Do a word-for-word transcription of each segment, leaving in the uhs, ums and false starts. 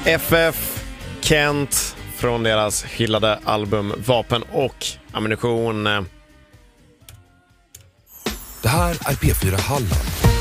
F F, Kent från deras hyllade album Vapen och ammunition. Det här är P fyra Halland.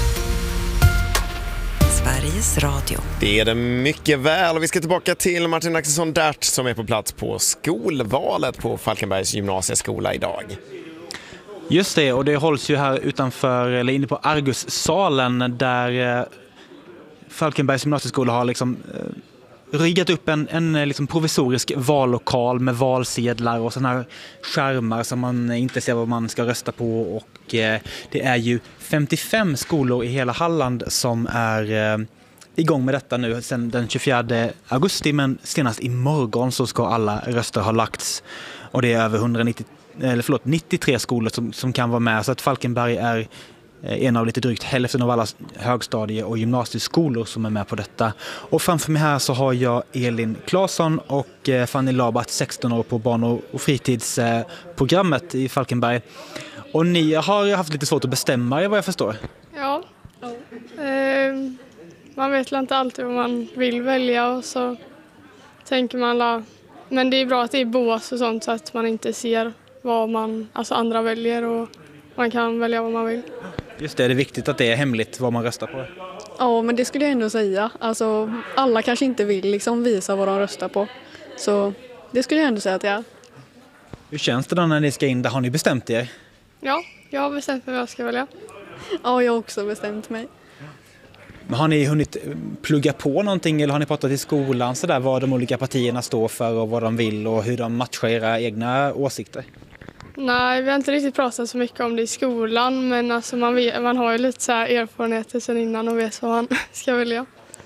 Sveriges Radio. Det är det mycket väl, och vi ska tillbaka till Martin Axelsson Dert som är på plats på skolvalet på Falkenbergs gymnasieskola idag. Just det, och det hålls ju här utanför, eller inne på Argussalen, där Falkenbergs gymnasieskola har liksom eh, riggat upp en, en liksom provisorisk vallokal med valsedlar och sådana här skärmar som man inte ser vad man ska rösta på. Och eh, det är ju femtiofem skolor i hela Halland som är eh, igång med detta nu sedan den tjugofjärde augusti, men senast imorgon så ska alla röster ha lagts. Och det är över hundranittio, eller förlåt, nittiotre skolor som, som kan vara med, så att Falkenberg är en av lite drygt hälften av alla högstadie- och gymnasieskolor som är med på detta. Och framför mig här så har jag Elin Claesson och Fanny Labat, sexton år, på barn- och fritidsprogrammet i Falkenberg. Och ni har haft lite svårt att bestämma er, vad jag förstår. Ja, eh, man vet inte alltid vad man vill välja, och så tänker man la, men det är bra att det är bås och sånt så att man inte ser vad man, alltså andra väljer, och man kan välja vad man vill. Just det, är det viktigt att det är hemligt vad man röstar på? Ja, men det skulle jag ändå säga. Alltså, alla kanske inte vill liksom visa vad de röstar på. Så det skulle jag ändå säga att jag är. Hur känns det då när ni ska in där? Har ni bestämt er? Ja, jag har bestämt mig vad jag ska välja. Ja, jag har också bestämt mig. Men har ni hunnit plugga på någonting, eller har ni pratat i skolan så där, vad de olika partierna står för och vad de vill och hur de matchar era egna åsikter? Nej, vi har inte riktigt pratat så mycket om det i skolan, men alltså man, vet, man har ju lite så här erfarenheter sedan innan och vet vad man ska välja.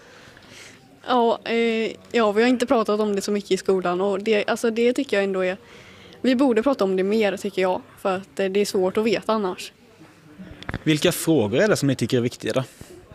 Ja, eh, ja, vi har inte pratat om det så mycket i skolan, och det, alltså det tycker jag ändå är... Vi borde prata om det mer, tycker jag, för att det är svårt att veta annars. Vilka frågor är det som ni tycker är viktiga då?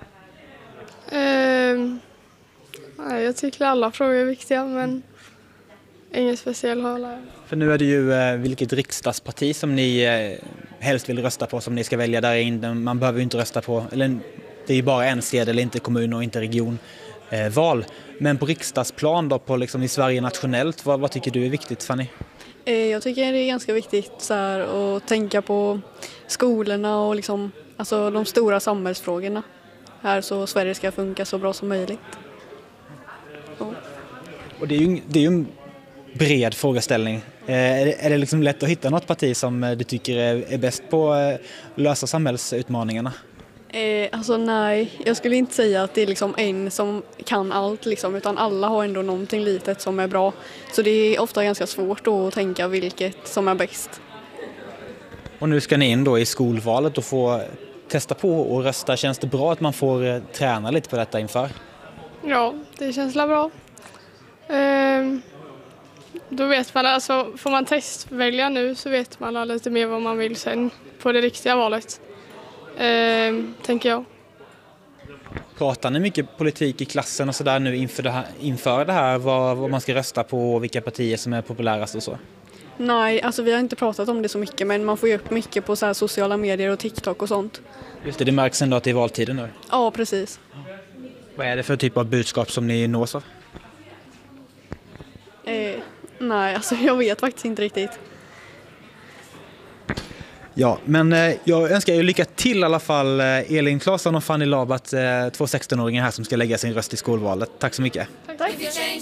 Eh, nej, jag tycker alla frågor är viktiga, men ingen speciell hålla. För nu är det ju eh, vilket riksdagsparti som ni eh, helst vill rösta på som ni ska välja där inne. Man behöver ju inte rösta på, eller det är ju bara en sted, eller inte kommun och inte regionval. Eh, Men på riksdagsplan då, på liksom i Sverige nationellt, vad, vad tycker du är viktigt, Fanny? Eh, jag tycker det är ganska viktigt så här, att tänka på skolorna och liksom, alltså de stora samhällsfrågorna här, så Sverige ska funka så bra som möjligt. Och, och det är ju, det är ju en bred frågeställning. Eh, är, det, är det liksom lätt att hitta något parti som du tycker är, är bäst på att eh, lösa samhällsutmaningarna? Eh, alltså nej, jag skulle inte säga att det är liksom en som kan allt liksom, utan alla har ändå någonting litet som är bra. Så det är ofta ganska svårt att tänka vilket som är bäst. Och nu ska ni in då i skolvalet och få testa på och rösta. Känns det bra att man får eh, träna lite på detta inför? Ja, det känns bra. Eh, då vet man, alltså får man testvälja nu så vet man lite mer vad man vill sen på det riktiga valet. Eh, tänker jag. Pratar ni mycket politik i klassen och sådär nu inför det här, inför det här vad, vad man ska rösta på och vilka partier som är populärast och så? Nej, alltså vi har inte pratat om det så mycket, men man får ju upp mycket på så här sociala medier och TikTok och sånt. Just det, det märks ändå att det är valtiden nu. Ja, precis. Vad är det för typ av budskap som ni nås av? Eh, nej, alltså jag vet faktiskt inte riktigt. Ja, men eh, jag önskar er lycka till i alla fall, eh, Elin Claesson och Fanny Labat, eh, två sexton-åringar här som ska lägga sin röst i skolvalet. Tack så mycket. Tack.